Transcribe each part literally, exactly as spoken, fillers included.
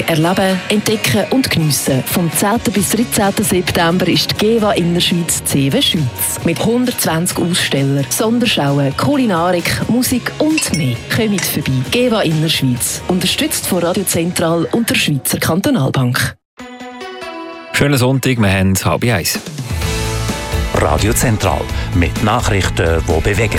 erleben, entdecken und geniessen. Vom zehnten bis dreizehnten September ist die GEWA Innerschweiz C W Schweiz. Mit hundertzwanzig Ausstellern, Sonderschauen, Kulinarik, Musik und mehr. Kommt vorbei. GEWA Innerschweiz. Unterstützt von Radio Zentral und der Schweizer Kantonalbank. Schönen Sonntag, wir haben halb eins. Radio Zentral mit Nachrichten, die bewegen.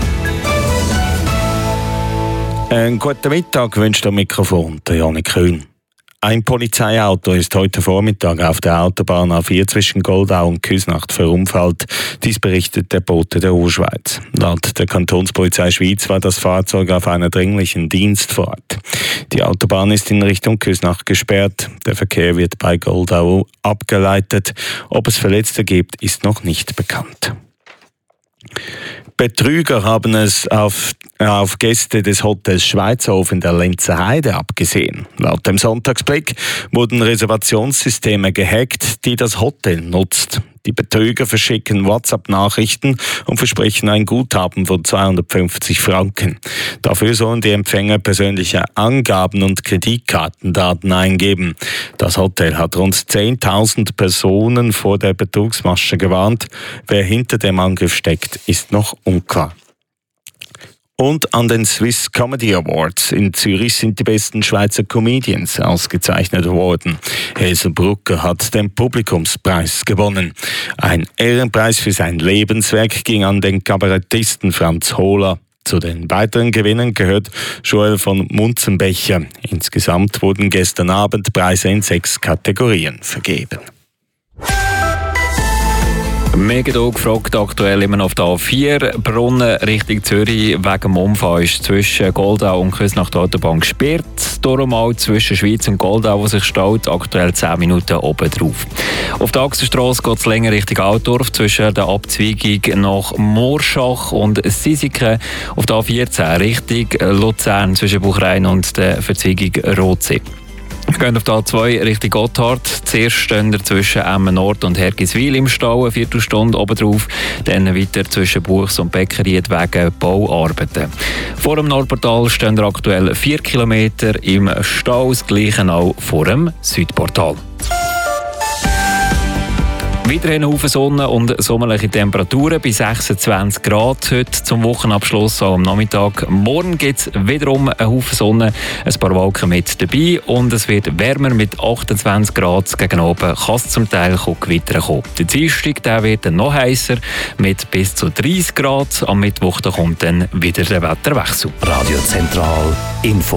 Einen guten Mittag wünscht am Mikrofon der Janik Kühn. Ein Polizeiauto ist heute Vormittag auf der Autobahn A vier zwischen Goldau und Küsnacht verunfallt. Dies berichtet der Bote der Urschweiz. Laut der Kantonspolizei Schweiz war das Fahrzeug auf einer dringlichen Dienstfahrt. Die Autobahn ist in Richtung Küsnacht gesperrt. Der Verkehr wird bei Goldau abgeleitet. Ob es Verletzte gibt, ist noch nicht bekannt. Betrüger haben es auf, auf Gäste des Hotels Schweizerhof in der Lenzer Heide abgesehen. Laut dem Sonntagsblick wurden Reservationssysteme gehackt, die das Hotel nutzt. Die Betrüger verschicken WhatsApp-Nachrichten und versprechen ein Guthaben von zweihundertfünfzig Franken. Dafür sollen die Empfänger persönliche Angaben und Kreditkartendaten eingeben. Das Hotel hat rund zehntausend Personen vor der Betrugsmasche gewarnt. Wer hinter dem Angriff steckt, ist noch unklar. Und an den Swiss Comedy Awards in Zürich sind die besten Schweizer Comedians ausgezeichnet worden. Hazel Brucker hat den Publikumspreis gewonnen. Ein Ehrenpreis für sein Lebenswerk ging an den Kabarettisten Franz Hohler. Zu den weiteren Gewinnern gehört Joel von Munzenbecher. Insgesamt wurden gestern Abend Preise in sechs Kategorien vergeben. Mega gefragt, aktuell immer noch auf der A vier. Brunnen Richtung Zürich wegen dem Unfall ist zwischen Goldau und Küsnacht Autobahn gesperrt. Darum auch zwischen Schweiz und Goldau, wo sich staut, aktuell zehn Minuten oben drauf. Auf der Achsenstrasse geht es länger Richtung Altdorf zwischen der Abzweigung nach Morschach und Sisiken. Auf der A vierzehn Richtung Luzern zwischen Buchrein und der Verzweigung Rotsee. Wir gehen auf die A zwei Richtung Gotthard. Zuerst stehen wir zwischen Emmen Nord und Hergiswil im Stau, eine Viertelstunde oben drauf. Dann weiter zwischen Buchs und Beckeried wegen Bauarbeiten. Vor dem Nordportal stehen wir aktuell vier Kilometer im Stau, das Gleiche auch vor dem Südportal. Weiterhin eine Haufen Sonne und sommerliche Temperaturen bei sechsundzwanzig Grad heute zum Wochenabschluss auch am Nachmittag. Morgen gibt es wiederum eine Haufen Sonne, ein paar Wolken mit dabei und es wird wärmer mit achtundzwanzig Grad. Gegen oben kann es zum Teil Gewitter kommen. Der Dienstag der wird dann noch heißer mit bis zu dreißig Grad. Am Mittwoch da kommt dann wieder der Wetterwechsel. Radio Zentral Info.